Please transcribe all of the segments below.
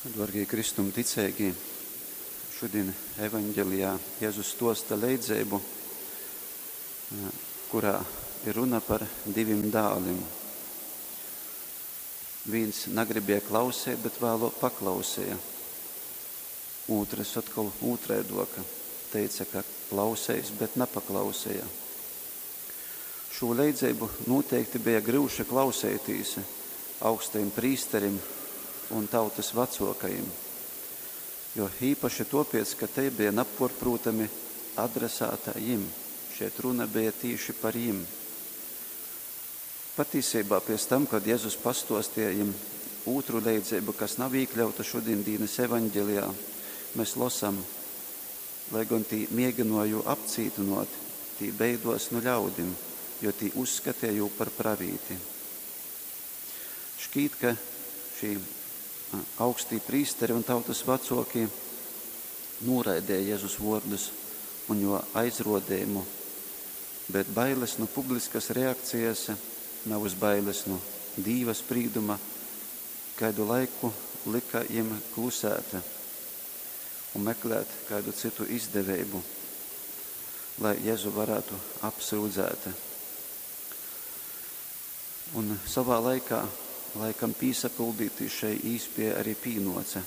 Dārgie Kristum ticēgie, šodien evaņģelijā Jēzus stosta leidzēbu, kurā ir runa par diviem dālim. Viens negribēja klausēt, bet vēlo paklausēja. Otrs atkal otraidoka, teica, ka klausējis, bet nepaklausēja. Šo leidzēbu noteikti bija grūši klausētīs augstajiem prīsterim un tautas vecākajiem, jo īpaši tāpēc, ka te bija nepārprotami adresēta jim. Šeit runa bija tieši par jim. Patiesībā pēc tam, kad Jēzus pastostīja jim otru leidzēbu, kas nav iekļauta šodienas evaņģelijā, mēs lasām, lai gan tī mēģināja apcītinot, tī beidos no ļaudim, jo tī uzskatīja jau par pravīti. Šķīt, ka šī augstī prīsteri un tautas vecāki noraidēja Jēzus vārdus un jo aizrodējumu, bet bailes no publiskas reakcijas nav uz bailes no Dīva sprīduma, kādu laiku lika viņam klusēt un meklēt kādu citu izdevību, lai Jēzu varētu apsūdzēt. Un savā laikā laikam pīsapildīti šai īspēja arī pīnoca.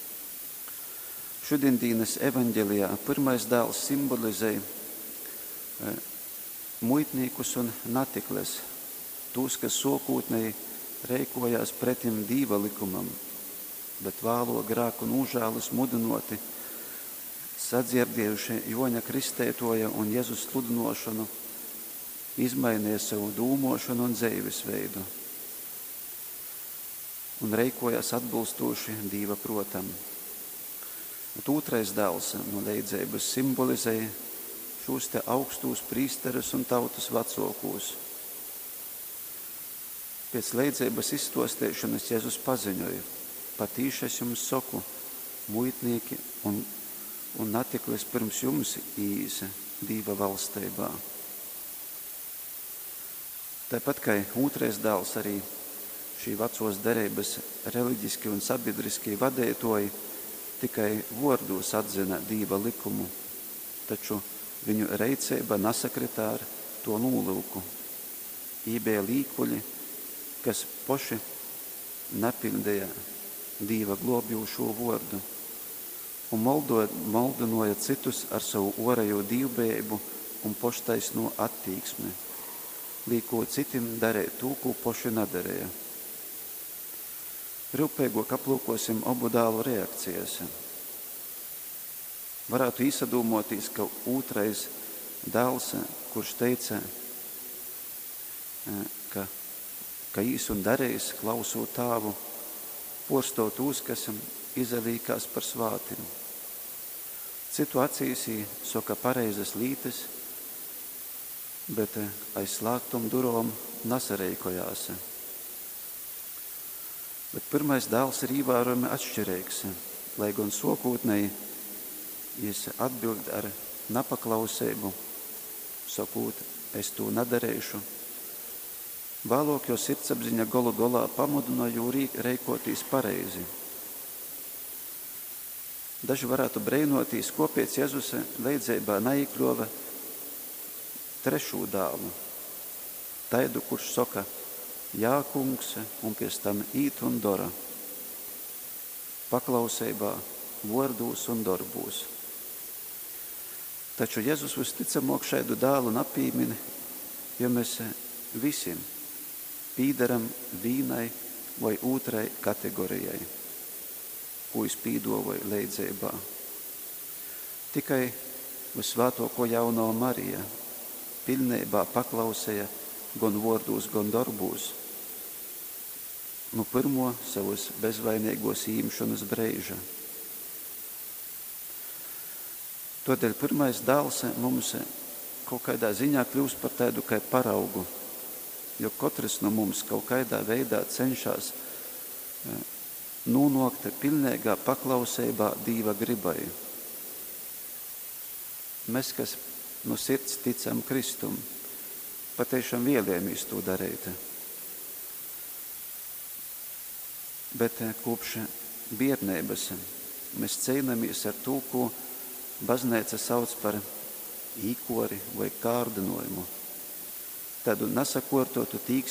Šodienas evaņģelijā pirmais dēls simbolizē muitniekus un natikles, tos, kas sokūtnēji reikojās pretim Dīva likumam, bet vēlo grāku un užālis mudinoti, sadzirdējuši Joņa Kristētoja un Jēzus sludinošanu, izmainīja savu dūmošanu un dzīvesveidu un reikojās atbilstoši Dīva protam. Otrais dēls no leidzēbas simbolizēja šos te augstos prīsterus un tautas vecākos. Pēc leidzēbas izstostēšanas Jēzus paziņoja: patīši es jums saku, muitnieki un natiklis pirms jums īsa Dīva valstībā. Tāpat kā otrais dēls arī šī vecos derības reliģiski un sabiedriski vadētoji tikai vārdos atzina Dīva likumu, taču viņu reicība nesakritā ar to nolūku. Bija līkuļi, kas poši nepildīja Dīva globjošo vārdu un maldinoja citus ar savu orējo dīvbēbu un poštaisno attīksmi, līko citim darēt to, ko poši nedarēja. Rūpīgāk aplūkosim abu dēlu reakcijas. Varētu īsadūmoties, ka otrais dēls, kurš teica, ka īs un darējis klausot tāvu, porstot tos, kas izalīkās par svātim. Citu acīs soka pareizas lītes, bet aiz slēgtum durom nesareikojās. Bet pirmais dēls ir ievērojami atšķirīgs, lai gan sokūtnēji viņš atbild ar nepaklausību, sakot, es to nedarīšu. Vēlāk jo sirdsapziņa galu galā pamudināja jū reikoties pareizi. Daži varētu breinotīs, kāpēc Jēzus leidzībā neiekļuva trešo dēlu, taidu, kurš saka: jā, kungs, un pēc tam īt un dara, paklausībā, vārdos un darbos. Taču Jēzus visticamāk šādu dēlu nepīmin, jo mēs visiem pīdaram vienai vai otrai kategorijai, ko izpīdoja leidzībā. Tikai visvētāko jauno Marija pilnībā paklausēja gan vārdos, gan darbos, no pirmo savas bezvainīgos īmšanas brīža. Tādēļ pirmais dēls mums kaut kādā ziņā kļūst par tādu kā paraugu, jo katrs no mums kaut kādā veidā cenšas nonākt pilnīgā paklausībā Dīva gribai. Mēs, kas no sirds ticam Kristum, patiešām vēlamies to darīt. Bet kopš bērnības mēs cīnāmies ar to, ko baznīca sauc par īkori vai kārdinojumu. Tādu nesakortotu